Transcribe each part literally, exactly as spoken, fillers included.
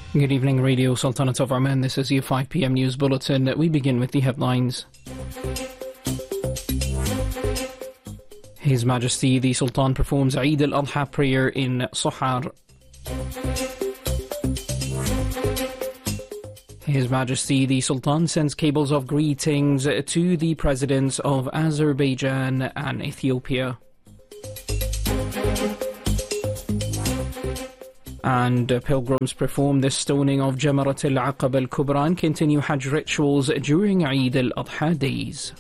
Good evening, Radio Sultanate of Oman. This is your five p m news bulletin. We begin with the headlines. His Majesty the Sultan performs Eid al-Adha prayer in Sohar. His Majesty the Sultan sends cables of greetings to the presidents of Azerbaijan and Ethiopia. And pilgrims perform the stoning of Jamarat al-Aqaba al-Kubra and continue Hajj rituals during Eid al-Adha days.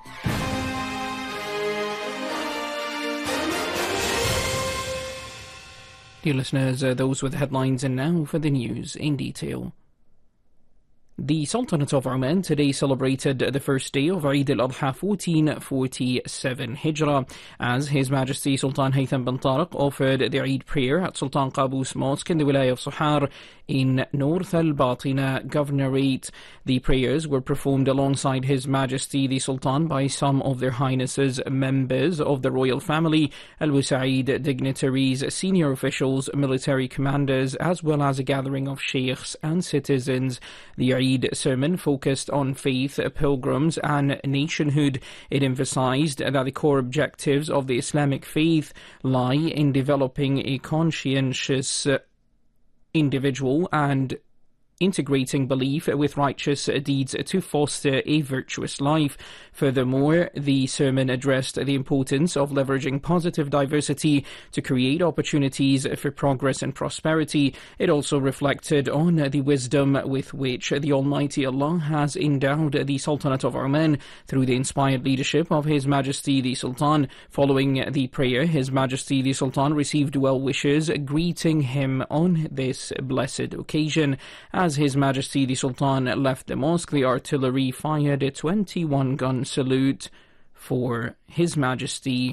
Dear listeners, uh, those were the headlines, and now for the news in detail. The Sultanate of Oman today celebrated the first day of Eid al-Adha fourteen forty-seven Hijrah, as His Majesty Sultan Haytham bin Tariq offered the Eid prayer at Sultan Qaboos Mosque in the Wilaya of Sohar in North Al-Batina Governorate. The prayers were performed alongside His Majesty the Sultan by some of Their Highnesses members of the royal family, Al-Wusaid dignitaries, senior officials, military commanders, as well as a gathering of sheikhs and citizens. The Eid sermon focused on faith, pilgrims and nationhood. It emphasized that the core objectives of the Islamic faith lie in developing a conscientious individual and integrating belief with righteous deeds to foster a virtuous life. Furthermore, the sermon addressed the importance of leveraging positive diversity to create opportunities for progress and prosperity. It also reflected on the wisdom with which the Almighty Allah has endowed the Sultanate of Oman through the inspired leadership of His Majesty the Sultan. Following the prayer, His Majesty the Sultan received well wishes greeting him on this blessed occasion. As His Majesty the Sultan left the mosque, the artillery fired a twenty-one gun salute for His Majesty.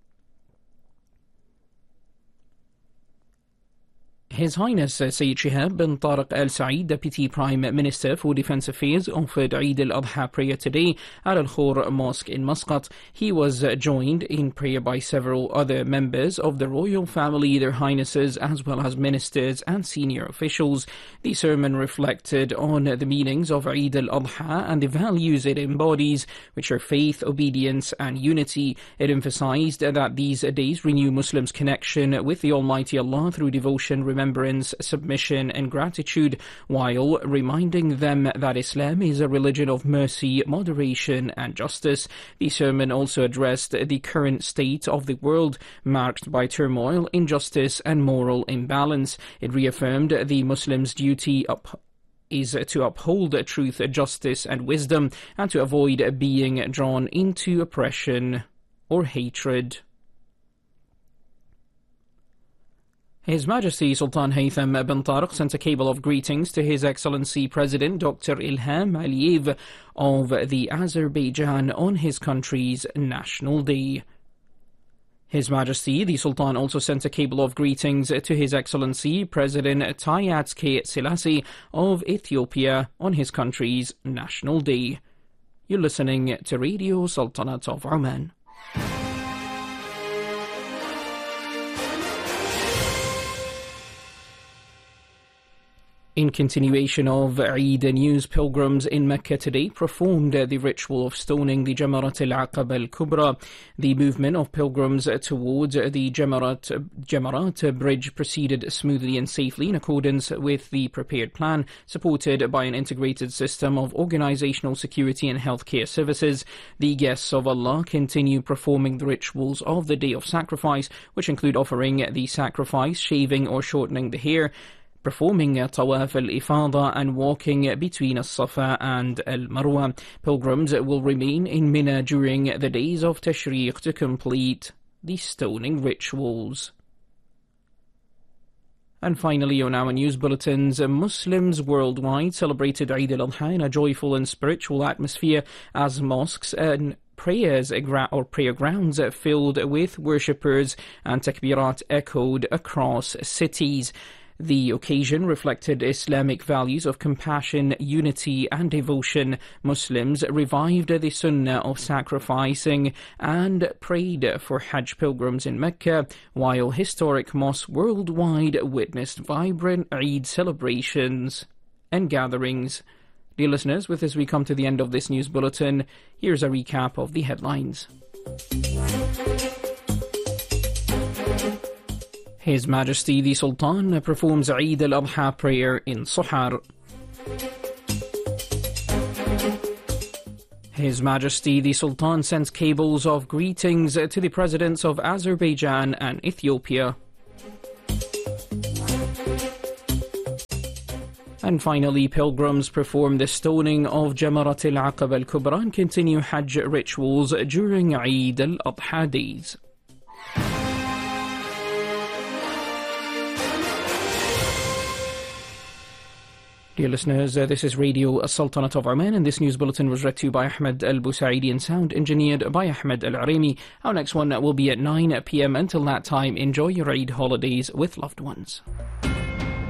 His Highness Sayyid Shihab bin Tariq Al Saeed, Deputy Prime Minister for Defence Affairs, offered Eid al-Adha prayer today at Al-Khor Mosque in Muscat. He was joined in prayer by several other members of the royal family, Their Highnesses, as well as ministers and senior officials. The sermon reflected on the meanings of Eid al-Adha and the values it embodies, which are faith, obedience and unity. It emphasized that these days renew Muslims' connection with the Almighty Allah through devotion, remembrance, submission and gratitude, while reminding them that Islam is a religion of mercy, moderation and justice. The sermon also addressed the current state of the world, marked by turmoil, injustice and moral imbalance. It reaffirmed the Muslims' duty up is to uphold truth, justice and wisdom, and to avoid being drawn into oppression or hatred. His Majesty Sultan Haytham bin Tariq sent a cable of greetings to His Excellency President Doctor Ilham Aliyev of the Azerbaijan on his country's National Day. His Majesty the Sultan also sent a cable of greetings to His Excellency President Tayyatske Selassie of Ethiopia on his country's National Day. You're listening to Radio Sultanate of Oman. In continuation of Eid news, pilgrims in Mecca today performed the ritual of stoning the Jamarat al-Aqaba al-Kubra. The movement of pilgrims towards the Jamarat, Jamarat bridge proceeded smoothly and safely in accordance with the prepared plan, supported by an integrated system of organizational security and healthcare services. The guests of Allah continue performing the rituals of the Day of Sacrifice, which include offering the sacrifice, shaving or shortening the hair, performing Tawaf al-Ifada and walking between As-Safa and Al-Marwa. Pilgrims will remain in Mina during the days of Tashriq to complete the stoning rituals. And finally, on our news bulletins, Muslims worldwide celebrated Eid al-Adha in a joyful and spiritual atmosphere as mosques and prayers or prayer grounds filled with worshippers and takbirat echoed across cities. The occasion reflected Islamic values of compassion, unity and devotion. Muslims revived the sunnah of sacrificing and prayed for Hajj pilgrims in Mecca, while historic mosques worldwide witnessed vibrant Eid celebrations and gatherings. Dear listeners, with this we come to the end of this news bulletin. Here's a recap of the headlines. His Majesty the Sultan performs Eid al-Adha prayer in Sohar. His Majesty the Sultan sends cables of greetings to the presidents of Azerbaijan and Ethiopia. And finally, pilgrims perform the stoning of Jamarat al-Aqaba al-Kubra and continue Hajj rituals during Eid al-Adha days. Dear listeners, uh, this is Radio Sultanate of Oman, and this news bulletin was read to you by Ahmed Al-Busaidi and sound engineered by Ahmed Al-Arimi. Our next one will be at nine p m Until that time, enjoy your Eid holidays with loved ones.